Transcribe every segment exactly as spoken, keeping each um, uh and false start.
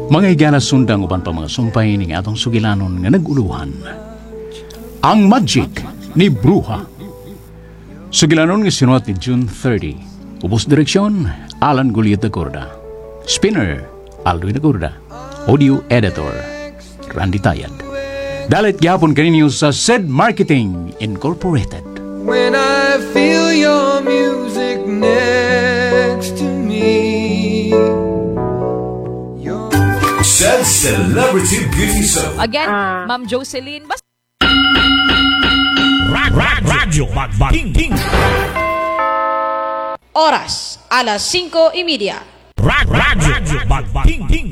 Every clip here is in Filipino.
Mga igala sundang uban pa mga sumpay ning atong sugilanon nga naguluhan. Ang Magic ni Bruha. Sugilanon nga sinuat ni June thirtieth. Ubos direksyon, Alan Guliet de Corda. Spinner, Aldo de Corda. Audio editor, Randy Tayad. Dalit gyapon kaninyo sa S E D Marketing Incorporated. When I feel your music next to me. Your... S E D Celebrity Beauty Show. Again, Ma'am Jocelyn, basta Rag, rag, radyo, bagbaging, king. Oras, alas singko y media. Rag, radyo, bagbaging, king.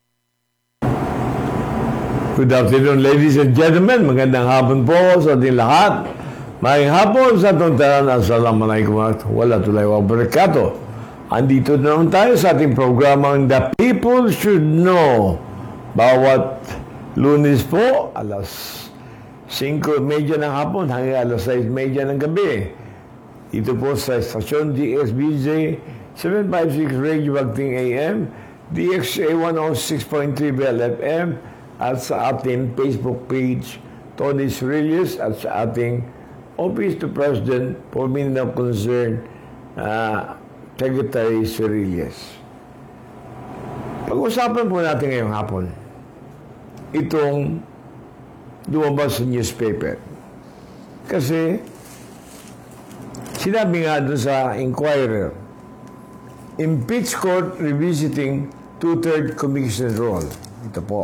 Good afternoon, ladies and gentlemen. Magandang hapon po sa ating lahat. Maayong hapon sa atong tanan. Assalamualaikum warahmatullahi wabarakatuh. Andito na naman tayo sa ating programang The People Should Know. Bawat Lunes po, alas singko medya ng hapon hanggang alas sais medya ng gabi. Ito po sa estasyon D S B J seven fifty-six Radio Bagting A M, D X A one oh six point three Bell F M, at sa ating Facebook page, Tony Cirillos, at sa ating Office to President for Mindanao Concern, uh, Secretary Cirillos. Pag-usapan po natin ngayong hapon itong lumabas sa newspaper. Kasi sinabi nga doon sa Inquirer, impeach court revisiting two-third commission rule. Ito po.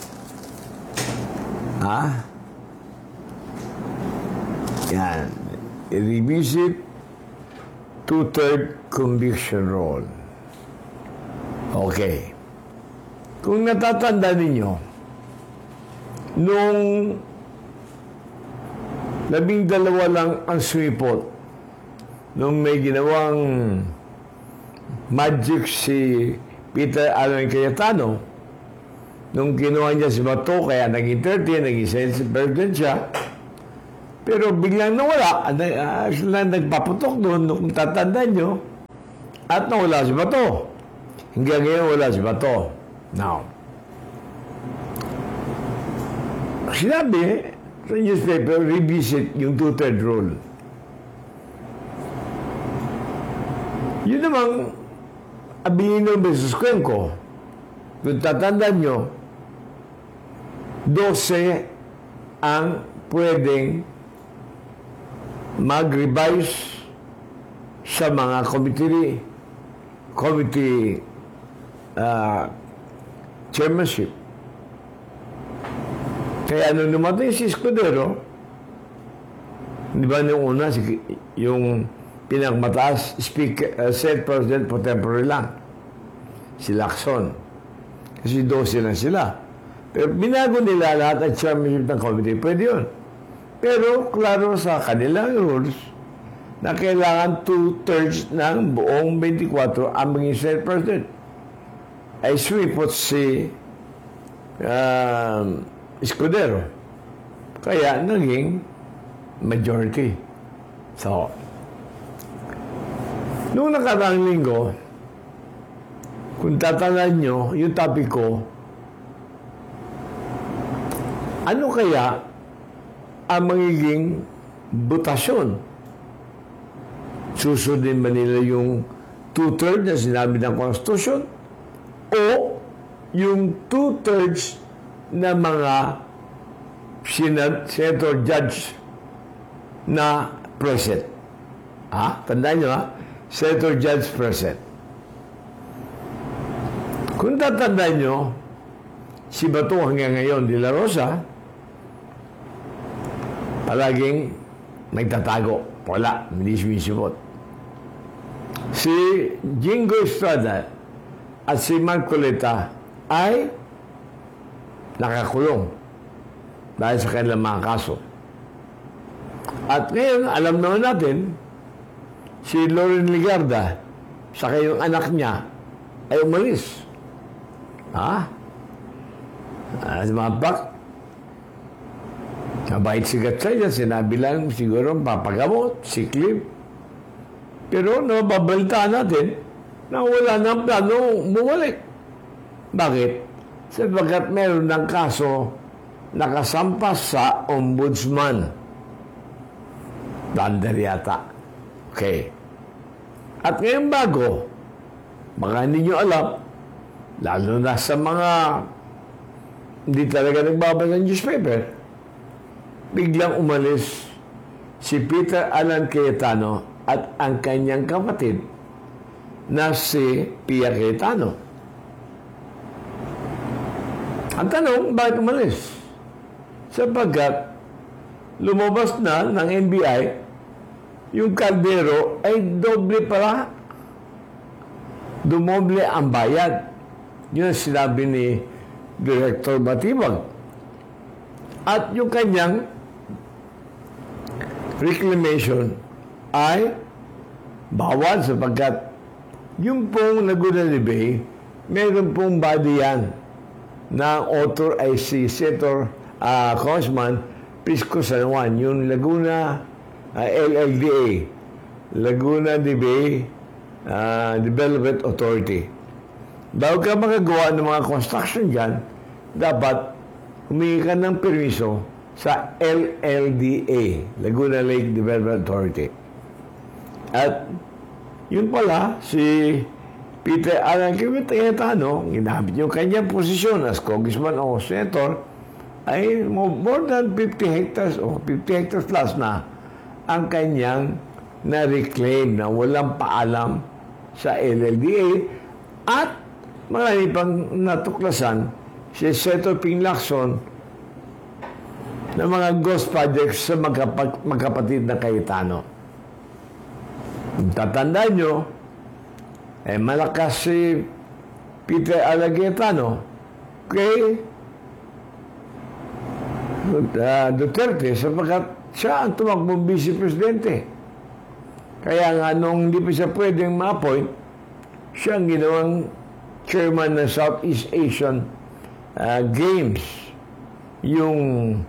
Ha? Yan. I-revisit two-third conviction rule. Okay. Kung natatanda ninyo, nung labing dalawa lang ang sumipot, nung may ginawang magic si Peter Allen Cayetano, nung kinuha niya si Bato, kaya naging thirty, naging Senate President siya, pero biglang nawala, uh, sila nagpaputok doon, kung tatandaan nyo, at nawala si Bato. Hanggang ngayon, wala si Bato. Now, sinabi sa newspaper, revisit yung two-third rule. Yun namang Abilino versus Cuenco. Kung tatandaan nyo, dose ang pwedeng mag-revise sa mga committee committee uh, chairmanship. Kaya nung namatay si Escudero, di ba nung una, si, yung pinakmataas, speaker, uh, Senate President po temporary lang, si Lacson. Kasi dose na sila. Pero binago nila lahat ang chairmanship ng committee. Pwede yun. Pero, klaro sa kanilang rules na kailangan two-thirds ng buong twenty-four ang maging Senate President. Ay sumipot si uh, Escudero. Kaya naging majority. So, noong nakaraang linggo, kung tatandaan nyo, yung topic ko, ano kaya ang magiging butasyon? Susundin ba nila yung two-thirds na sinabi ng Constitution o yung two-thirds na mga senator judge na present? Ha? Tandaan nyo ha? Senator judge present. Kung tatandaan nyo, si Bato hanggang ngayon, De La Rosa, palaging nagtatago. Wala, hindi sumisipot. Si Jingo Estrada at si Marcoleta ay nakakulong dahil sa kanilang mga kaso. At ngayon, alam naman natin, si Loren Ligarda, saka yung anak niya, ay umalis. Ha? Ah, mga bak, kabait si Gatsa yan, sinabi lang siguro papagamot, siklip. Pero nababaltaan natin na wala nang plano bumalik. Bakit? sapagkat meron ng kaso nakasampas sa ombudsman. Blunder yata. Okay. At ngayon bago, baka hindi nyo alam, lalo na sa mga hindi talaga nagbabasa ng newspaper, biglang umalis si Peter Alan Cayetano at ang kanyang kapatid na si Pia Cayetano. Ang tanong, bakit umalis? Sapagkat lumabas na ng N B I yung kaldero ay doble pala. Dumoble ang bayad. Yun ang sinabi ni Director Batibag. At yung kanyang reclamation ay bawal sapagkat yung pong Laguna de Bay, meron pong body yan na author ay si Senator uh, Congressman Prisco San Juan, yung Laguna uh, L L D A, Laguna de Bay uh, Development Authority. Bago ka makagawa ng mga construction dyan, dapat humingi ka ng permiso sa L L D A, Laguna Lake Development Authority. At yun pala, si Peter Alan Cayetano, ginamit yung kanyang posisyon as congressman o senator, ay more than fifty hectares o fifty hectares plus na ang kanyang na-reclaim na walang paalam sa L L D A at marami pang natuklasan si Senator Ping Lacson na mga ghost projects sa magkap- magkapatid na Cayetano. Kung tatandaan nyo, eh malakas si Peter Alan Cayetano kay uh, Duterte sapagkat siya ang tumakbong vice presidente. Kaya nga nung hindi pa siya pwedeng ma-appoint, siya ang ginawang chairman ng Southeast Asian uh, Games, yung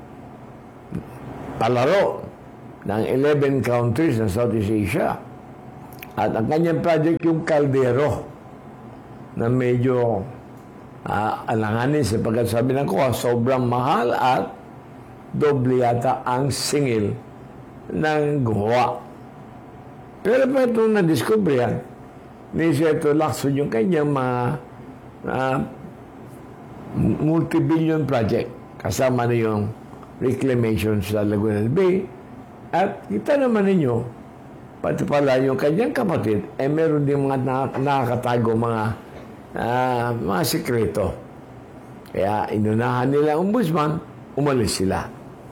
palaro ng eleven countries ng Southeast Asia. At ang kanyang project yung kaldero na medyo uh, alanganin sapagkat sabi ng ko, sobrang mahal at doble yata ang singil ng gumawa. Pero pa itong na-discover yan, ni Senator Lacson yung kanyang mga uh, multi-billion project kasama na yung reclamation sa Laguna Bay. At kita naman ninyo, pati pala yung kanyang kapatid, eh meron din mga na- nakakatago mga uh, mga sikreto. Kaya inunahan nila ang ombudsman, umalis sila.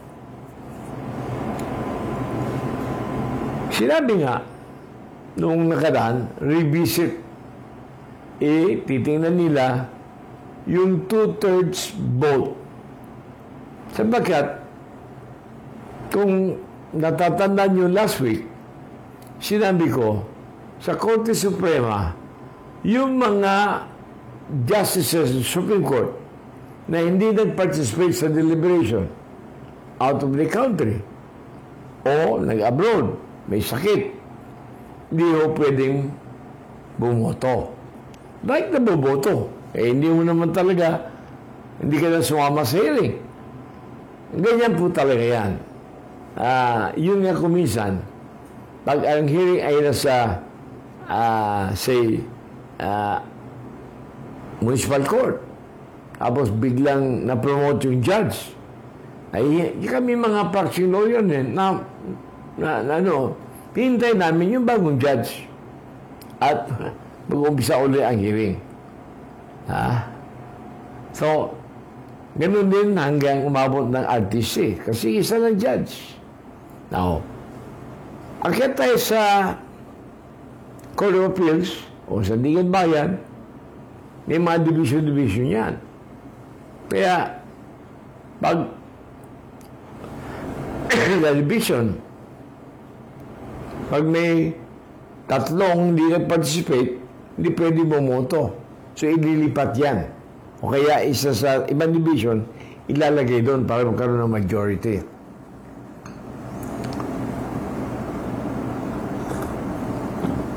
Sinabi nga, noong nakaraan, revisit, eh, titingnan nila yung two-thirds vote. Sapagkat, kung natatandaan nyo last week, sinabi ko, sa Korte Suprema, yung mga justices ng Supreme Court na hindi nag-participate sa deliberation out of the country o nag-abroad, may sakit, hindi ho pwedeng bumoto. Bakit na bumoto? Eh, hindi mo naman talaga, hindi ka na sumama sa hearing. Ganyan po talaga yan. Ah, yun nga kuminsan, pag ang hearing ay nasa, uh, say, uh, municipal court, tapos biglang na-promote yung judge, ay kami mga practicing lawyer din, na, na, na ano, hintay namin yung bagong judge at mag-umpisa ulit ang hearing. Ha? So, ganun din hanggang umabot ng R T C kasi isa lang judge. Now, akit tayo sa Court of Appeals o sa Sandigan Bayan, may mga division-division yan. Kaya, pag sa division, pag may tatlong hindi nag-participate, hindi pwede bumoto. So, ililipat yan. O kaya isa sa ibang division, ilalagay doon para magkaroon ng majority.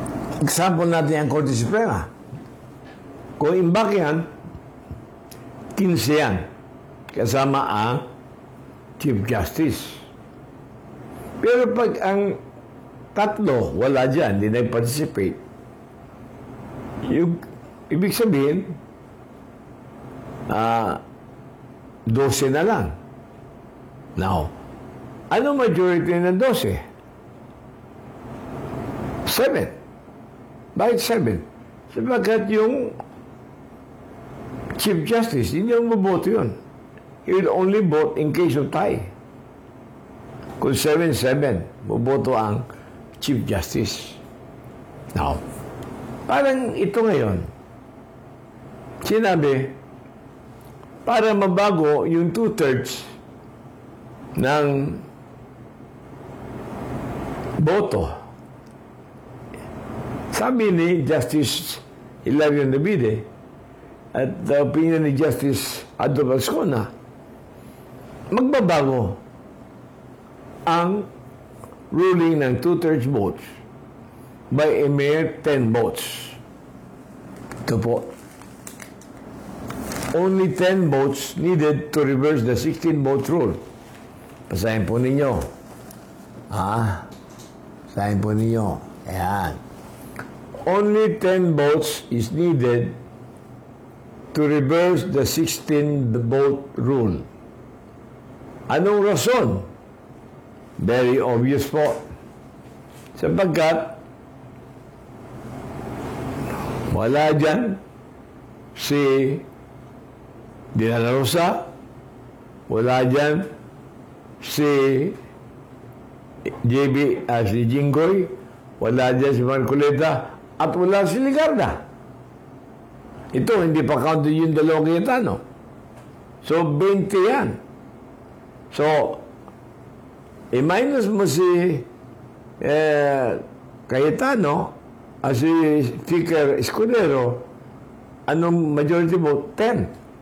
Example natin ang Korte Suprema. Kung imbak yan, quince yan. Kasama ang Chief Justice. Pero pag ang tatlo, wala dyan, hindi nag-participate, yung, ibig sabihin, ah, dose na lang. Now, ano majority ng dose? Seven. Bakit seven? Sapagkat yung Chief Justice, hindi yung maboto yun. He will only vote in case of tie. Kung seven seven, maboto ang Chief Justice. Now, parang ito ngayon, sinabi, para mabago yung two-thirds ng boto. Sabi ni Justice Hilario Nabide at the opinion ni Justice Ado Vascona, magbabago ang ruling ng two-thirds votes by a mere ten votes. Ito po. Only ten votes needed to reverse the sixteen vote rule. Pasahin po ninyo. Ah, pasahin po ninyo. Ayan. Only ten votes is needed to reverse the sixteen vote rule. Anong rason? Very obvious po. Sapagkat wala dyan si De La Rosa, wala dyan si J B, uh, si Jinggoy, wala dyan si Marcoleta, at wala si Ligarda. Ito, hindi pa counted yung dalawang Cayetano. So, twenty yan. So, i-minus mo si eh, Cayetano at si Speaker Escudero, anong majority vote? ten.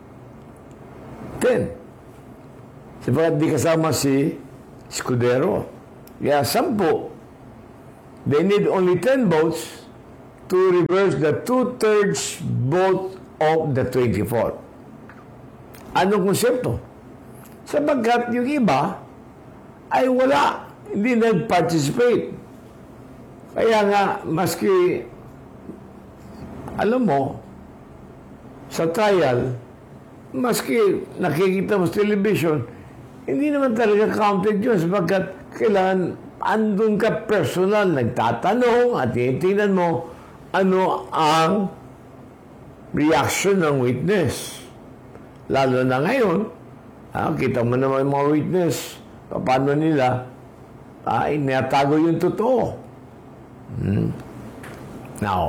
ten. Sabagat di kasama si Escudero. Kaya sampu. They need only ten votes to reverse the two-thirds vote of the twenty-four. Anong konsepto? Sabagat yung iba ay wala, hindi nag-participate. Kaya nga, maski, alam mo, sa trial, maski nakikita mo sa television, hindi naman talaga counted yun sapagkat kailangan andun ka personal, nagtatanong at tinitingnan mo ano ang reaction ng witness. Lalo na ngayon, ah, kita mo naman yung mga witness, paano nila, ay, natago yung totoo. Hmm. Now,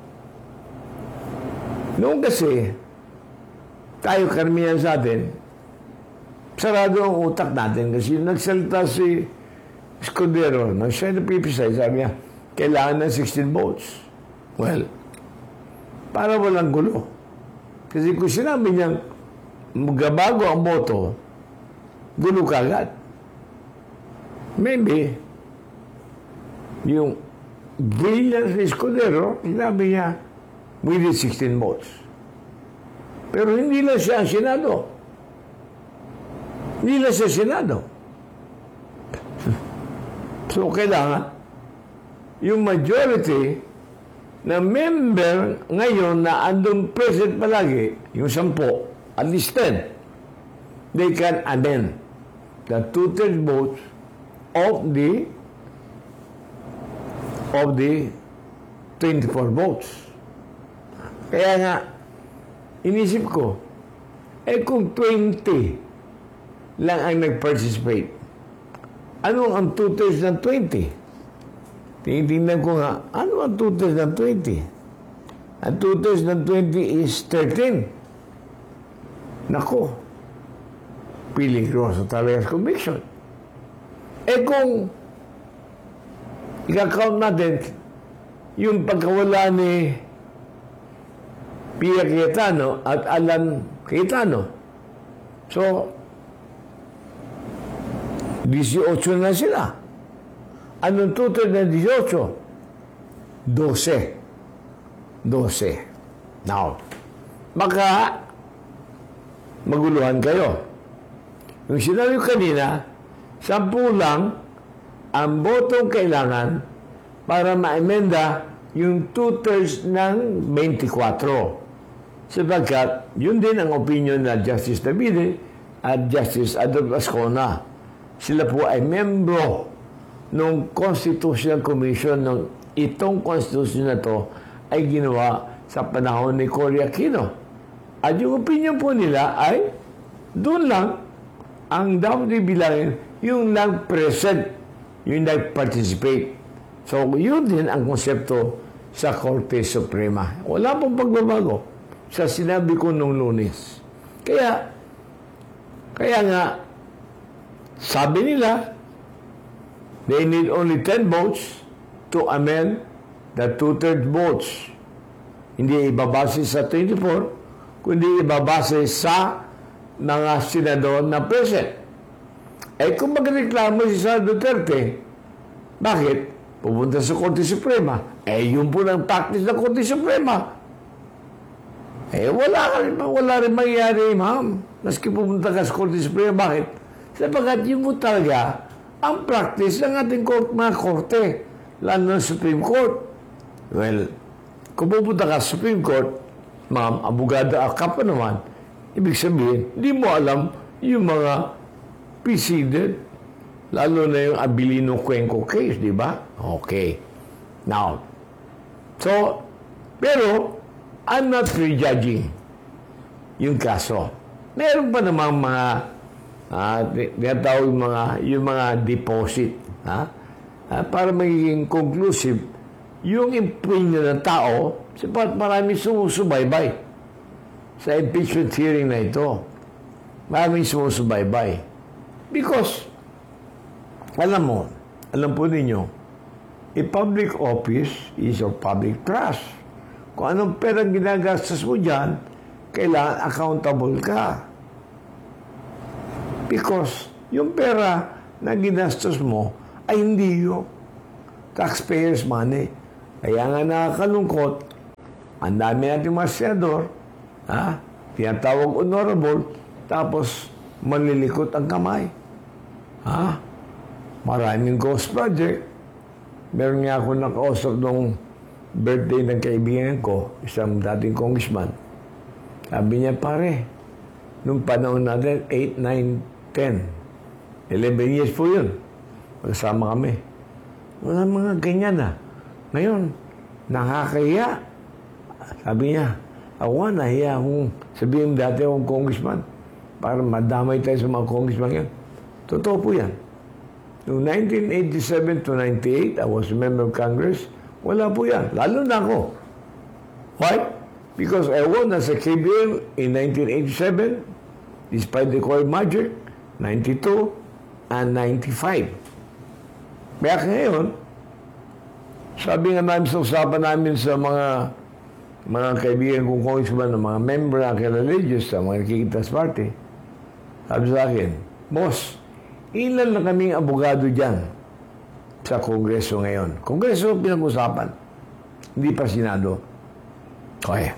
noong kasi, tayo karamihan sa atin, sarado ang utak natin kasi nagsalita si Escudero, nang siya napipisay, sabi niya, kailangan ng sixteen votes. Well, para walang gulo. Kasi kung sinabi niyang magabago ang boto, gulo ka agad. Maybe, yung brilliance ni Escudero, sinabi niya, we need sixteen votes. Pero hindi lang siya ang Senado. Hindi lang siya Senado. So, kailangan yung majority na member ngayon na andun present palagi, yung sampo, at least ten, they can amend the two-thirds votes of the of the twenty-four votes. Kaya nga, inisip ko, eh kung twenty lang ang nag-participate, ano ang two-thirds ng twenty? Tinitingnan ko nga, ano ang two-thirds ng twenty? Ang two-thirds ng twenty is thirteen. Nako, piling ko sa talagas conviction. Eh kung i-count natin yung pagkawala ni Pia Cayetano at Alan Cayetano. So, eighteen na sila. Anong tutor na eighteen? twelve. twelve. Now, baka maguluhan kayo. Yung sinabi ko kanina, sampu lang ang botong kailangan para ma-emenda yung two-thirds ng twenty-four. Sapagkat, yun din ang opinion na Justice Davide at Justice Adolfo Ascona. Sila po ay membro ng Constitutional Commission ng itong Constitution na to ay ginawa sa panahon ni Cory Aquino. At yung opinion po nila ay doon lang ang dapat ibilangin yung nag-present, yung nag-participate. So, yun din ang konsepto sa Korte Suprema. Wala pong pagbabago sa sinabi ko nung Lunes. Kaya, kaya nga, sabi nila, they need only ten votes to amend the two-thirds votes. Hindi ibabase sa twenty-four, kundi ibabase sa mga senador na present. Eh kung magreklamo si Sara Duterte, bakit? Pupunta sa Korte Suprema. Eh yun po ng practice ng Korte Suprema. Eh wala, wala rin mangyayari, ma'am. Maski pupunta ka sa Korte Suprema, bakit? Sapagkat yun po talaga ang practice ng ating court, mga korte, lalo ng Supreme Court. Well, kung pupunta ka sa Supreme Court, ma'am, abogada ka pa naman, ibig sabihin, hindi mo alam yung mga preceded, lalo na yung Abilino Cuenco case, di ba? Okay. Now, so, pero, I'm not prejudging yung kaso. Meron pa namang mga Ah, tinatawag yung mga yung mga deposit, ha? Ah, para magiging conclusive yung opinion ng tao, sapat maraming sumusubaybay sa impeachment hearing na ito. Maraming sumusubaybay. Because, alam mo, alam po ninyo, a public office is of public trust. Kung anong perang ginagastos mo dyan, kailangan accountable ka. Because yung pera na ginastos mo ay hindi yung taxpayers' money. Kaya nga nakakalungkot, ang dami natin mga senador, ha? Tinatawag honorable, tapos malilikot ang kamay. Ha? Maraming ghost project. Meron nga ako nakausap nung birthday ng kaibigan ko, isang dating congressman. Sabi niya, pare, nung panahon natin, eight, nine, ten, eleven years po yun. Magkasama kami. Wala mga ganyan na. Ngayon, nakakahiya. Sabi niya, ako nahiya akong sabihin dati akong congressman para madamay tayo sa mga congressman yan. Totoo po yan. Noong nineteen eighty-seven to ninety-eight, I was a member of Congress. Wala po yan. Lalo na ako. Why? Because I won as a K B L in nineteen eighty-seven, despite the Cory Magic, ninety-two and ninety-five. Kaya ngayon, sabi nga namin sa usapan namin sa mga mga kaibigan kong congressman, ng mga member ng religious, sa mga nakikitas party, sabi sa akin, boss, ilan na kaming abogado dyan sa Kongreso ngayon? Kongreso pinag-usapan, hindi pa Senado. Okay.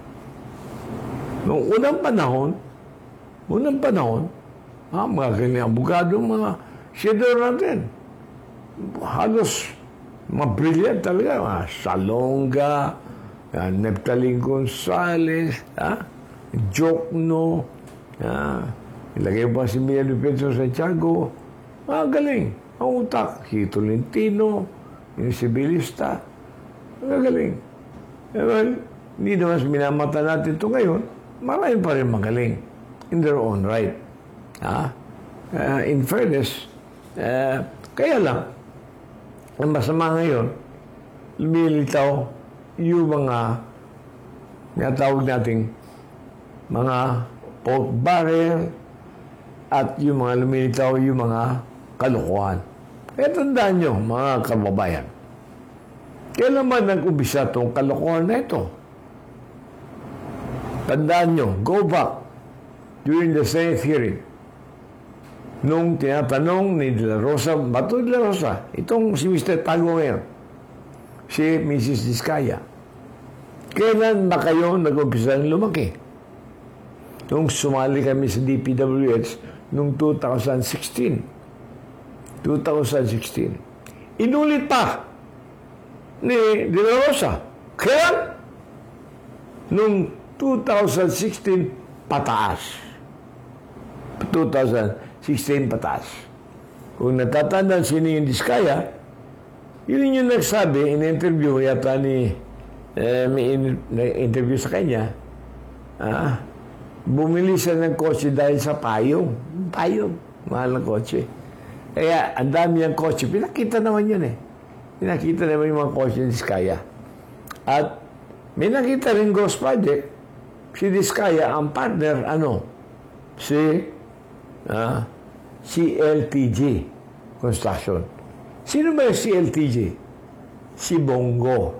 Noong unang panahon, unang panahon, ha, mga kanyang abogado, mga senador natin, halos mga brilliant talaga, mga Salonga, uh, Neptaling Gonzales, ha, Jokno, ha, ilagay pa si Mia Defensor Santiago, mga galing, ang utak, si Tolentino, yung sibilista, mga galing. Eh, well, hindi naman minamata natin ito ngayon, marami pa rin magaling in their own right. Ha? Uh, in fairness, uh, kaya lang, ang masama ngayon, lumilitaw yung mga natawag nating mga pork barrel at yung mga lumilitaw yung mga kalokohan. Kaya tandaan nyo, mga kababayan, kailan man nag-umpisa itong kalokohan na ito? Tandaan nyo, go back during the Senate hearing. Nung tinatanong ni De La Rosa, Bato De La Rosa, itong si Mister Tago ngayon, si Missus Diskaya, kailan ba kayo nag-umpisa ng lumaki? nung sumali kami sa D P W H noong two thousand sixteen. twenty sixteen. Inulit pa ni De La Rosa. Kaya, noong two thousand sixteen, pataas. two thousand sixteen, pataas. Kung natatandaan sino yung Diskaya, yun yung nagsabi, in-interview yata ni, eh, may in- interview sa kanya, ah, bumili siya ng kotse dahil sa payong. Payong. Mahal na kotse. Kaya, ang dami yung kotse. Pinakita naman yun eh. Pinakita naman yung mga kotse ni Diskaya. At may nakita rin Ghost Project. Si Diskaya, ang partner, ano? Si ah, C L T J Construction. Sino ba yung C L T J? Si Bongo.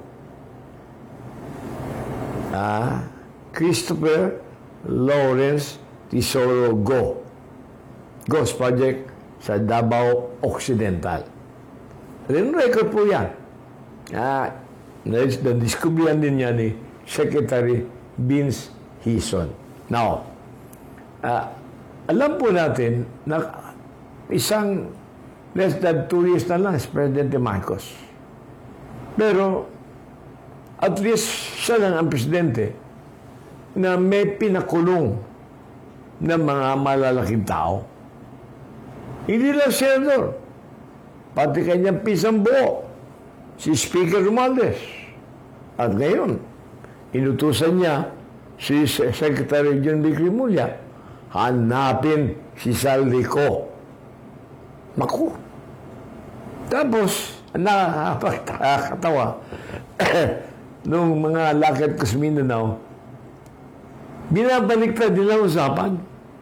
Ah, Christopher Lawrence Tesoro Go. Ghost Project sa Davao Occidental. Rin record po yan. Ah, na-discovery din niya ni Secretary Vince Hison. Now, ah, alam po natin na isang less than two years na lang si Presidente Marcos. Pero, at least siya lang ang presidente na may pinakulong ng mga malalaking tao. Hindi lang senador, pati kanyang pisang buo, si Speaker Romualdez. At ngayon, inutusan niya si Secretary John B. Crimolia, hanapin si Saldico. Naku. Tapos, nakakatawa, nung mga lakad ko sa Mindanao, binabaliktad nila usapan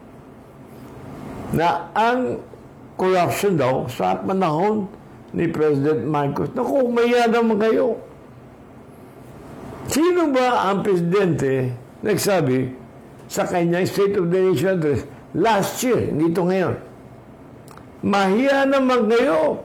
na ang corruption daw sa panahon ni President Marcos. Naku, maya naman kayo. Sino ba ang presidente nagsabi sa kanyang State of the Nation address last year, hindi ito ngayon? Mahiya naman kayo.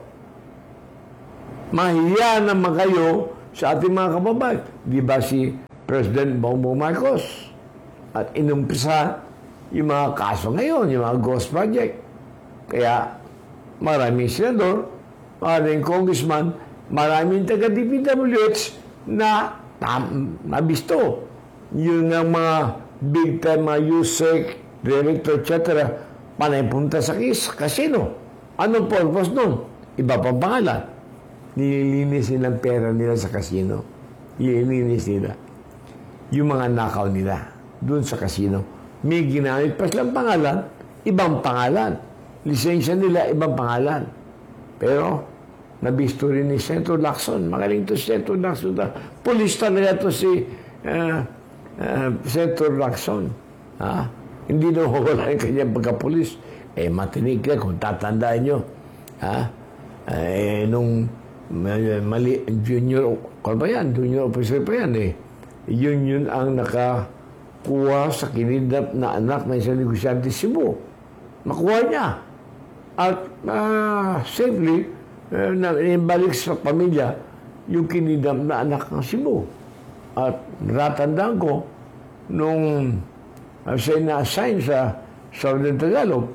Mahiya naman kayo sa ating mga kababayan. Di ba si President Bongbong Marcos? At inumpisa yung mga kaso ngayon, yung mga Ghost Project. Kaya maraming senador, maraming congressman, maraming taga-D P W H na tam, nabisto. Yung ng mga big time, mga U S E C, director, et cetera, panay punta sa kis, casino. Anong purpose nun? Iba pang pangalan. Nililinis nilang pera nila sa casino. Nililinis nila. Yung mga nakaw nila doon sa casino. May ginamit pa silang pangalan, ibang pangalan. Lisensya nila, ibang pangalan. Pero, nabisto rin ni Senator Lacson. Magaling to si Senator Lacson. Pulis talaga to si uh, uh, Senator Lacson. Ha? Hindi na wala yung kanyang pagkapulis. Eh, matinig ka kung tatandaan nyo. Ha? Eh, nung mali, junior, kung ba yan? Junior officer pa yan eh. Yun yun ang nakakuha sa kinidnap na anak ng isang negosyante Cebu. Nakuha niya. At uh, safely, uh, na inibalik sa pamilya yung kinidnap na anak ng Cebu. At natandaan ko, nung uh, siya na-assign sa Southern Tagalog,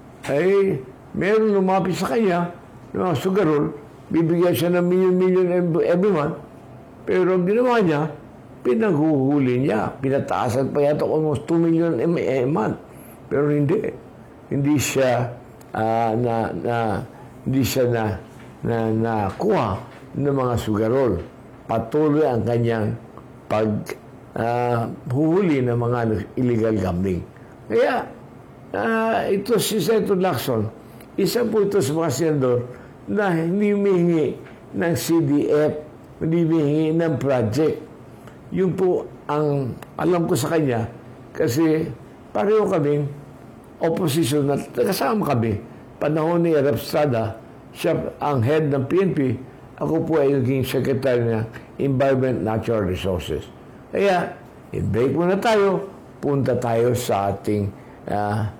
ay meron lumapit sa kanya ng mga sugarol, bibigyan siya ng million-million every month, pero ang ginawa niya, pinaghuhuli niya. Pinataasan pa yata almost two million a month. Pero hindi. Hindi siya uh, na, na hindi siya na na nakuha ng mga sugarol. Patuloy ang kanyang pag uh, huhuli ng mga illegal gambling. Kaya uh, ito si Senator Lacson, isa po ito sa mga senador na hindi humihingi ng C D F, hindi humihingi ng project. Yun po ang alam ko sa kanya kasi pareho kaming opposition na kasama kami. Panahon ni Erap Estrada, siya ang head ng P N P, ako po ay naging secretary ng Environment Natural Resources. Kaya, i-break muna tayo, punta tayo sa ating uh,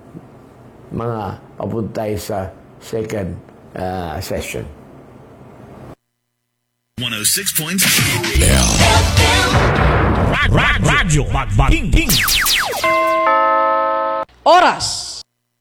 mga papunta tayo sa second uh, session. one oh six point Radyo Magbating. oras.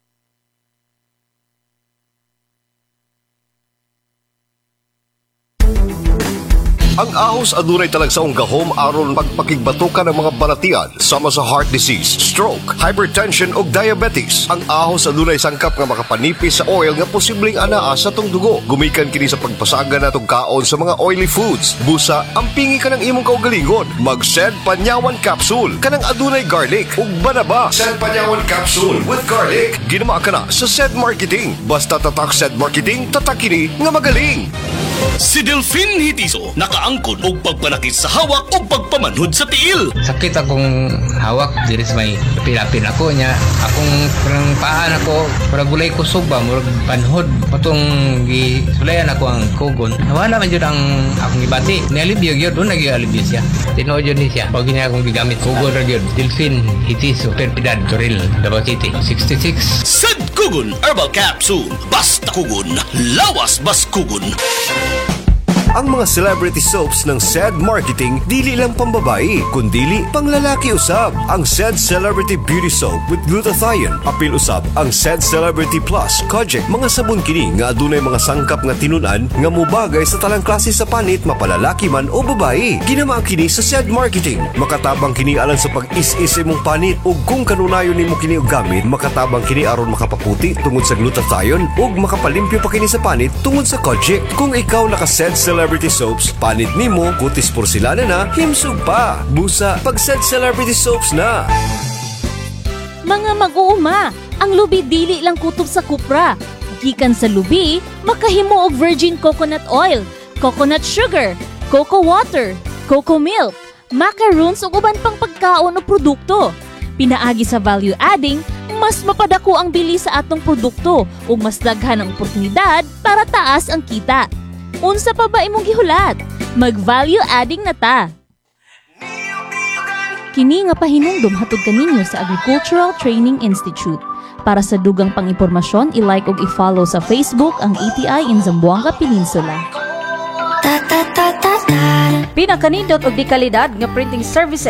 Ang ahos adunay talagsaong gahom aron pagpakigbatukan ng mga balatian sama sa heart disease, stroke, hypertension ug diabetes. Ang ahos adunay sangkap nga makapanipis sa oil nga posibleng anaa sa tong dugo. Gumikan kini sa pagpasaga natong kaon sa mga oily foods. Busa, ampingi ka ng imong kaugalingon. Mag-Sed Panyawan Capsule kanang adunay garlic ug banaba. Sed Panyawan Capsule with garlic. Ginama ka na sa Sed Marketing. Basta tatak Sed Marketing, tatak kini nga magaling. Si Delphine Hitiso nakaangkon og pagpanakit sa hawak o pagpamanhod sa tiil. Sakit akong hawak diri sa may pilapin ako niya. Akong parang paan ako, para gulay kusog ba, murag panhod. Patong gisulayan ako ang kugon. Nawala man yun ang akong ibati. Nialibyo yun, doon nag-ialibyo siya. Tinood yun siya. Pag niya akong gigamit, kugon ra yun. Delphine Hitiso, Perpidad, Toril, Davao City, sixty-six. Sed Kugon Herbal Capsule. Basta kugon, lawas bas kugon. Ang mga celebrity soaps ng Sed Marketing dili lang pambabae, kundili panglalaki usab. Ang Sed Celebrity Beauty Soap with glutathione, apil usab ang Sed Celebrity Plus Kojic. Mga sabon kini nga adunay mga sangkap nga tinunan nga mubagay sa talang klase sa panit, mapalalaki man o babae. Ginama kini sa Sed Marketing. Makatabang kini alang sa pag-is-is imong panit ug kung kanunayon nimo kini og gamit, makatabang kini aron makapaputi tungod sa glutathione ug makapalimpyo pa kini sa panit tungod sa Kojic. Kung ikaw naka Sed Celebrity Soaps, panit nimo, kutis porselana na, himsog pa. Busa, pag Sed Celebrity Soaps na. Mga mag-uuma, ang lubi dili lang kutob sa kupra. Gikan sa lubi, makahimo og virgin coconut oil, coconut sugar, cocoa water, cocoa milk, macaroons ug uban pang pagkaon o produkto. Pinaagi sa value adding, mas mapadako ang bili sa atong produkto ug mas daghan ang oportunidad para taas ang kita. Unsa pa ba imong gihulat? Mag-value adding na ta. Kini nga pahinumdom hatod kaninyo sa Agricultural Training Institute. Para sa dugang pang-impormasyon, i-like ug i-follow sa Facebook ang A T I in Zamboanga Peninsula. Pinakanindot og di kalidad nga printing services